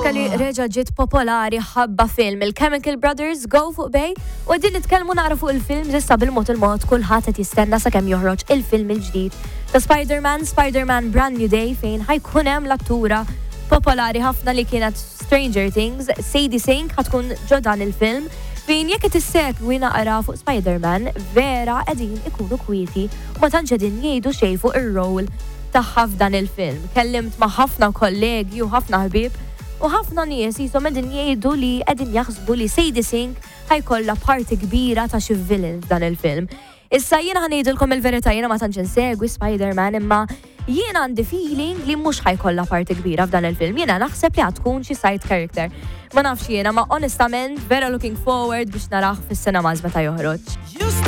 mużika li reġa' ġiet popolari ħabba film il-Chemical Brothers Go fuq bej u din nitkellmu naqra fuq il-film issa bil-mod kulħadd qed jistenna sakemm joħroġ il-film il-ġdid ta' Spider-Man Brand New Day fejn ħajkun hemm l-attura popolari ħafna li kienet Stranger Things, Sadie Sink ħatkun ġo dan il-film fejn jekk qed issegwi naqra fuq Spider-Man vera qegħdin ikunu kwieti u ma tantx qegħdin jgħidu xejn fuq ir-role tagħha f'dan il-film. Kellimt ma' ħafna kollegi u ħafna ħbieb u ħafna nies jisom qegħdin jgħidu li qegħdin jaħsbu li Sadie Sink ħajkollha parti kbira ta' xi villain f'dan il-film. Issa jiena ħanejdilkom il-verità jiena ma tantx insegwi Spider-Man imma jiena għandi feeling li mhux ħajkollha parti kbira f'dan il-film. Jiena naħseb li tkun xi side character. Ma nafx jiena ma onestament vera looking forward biex narah fis-cinemas meta joħroġ.